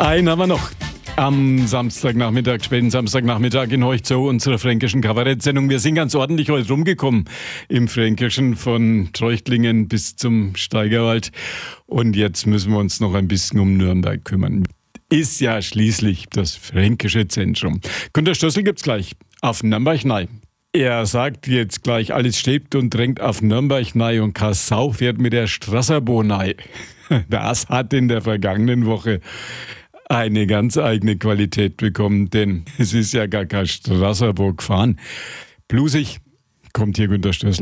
Einen haben wir noch. Am Samstagnachmittag, späten Samstagnachmittag in Heuch zu unserer fränkischen Kabarettsendung. Wir sind ganz ordentlich heute rumgekommen im Fränkischen von Treuchtlingen bis zum Steigerwald. Und jetzt müssen wir uns noch ein bisschen um Nürnberg kümmern. Ist ja schließlich das fränkische Zentrum. Günter Stössel gibt's gleich auf Nürnberg nei. Er sagt jetzt gleich, alles steht und drängt auf Nürnberg nei und Kassau fährt mit der Strasserbo nei. Das hat in der vergangenen Woche eine ganz eigene Qualität bekommen, denn es ist ja gar kein Strasserbo gefahren. Blusig kommt hier Günter Stössel.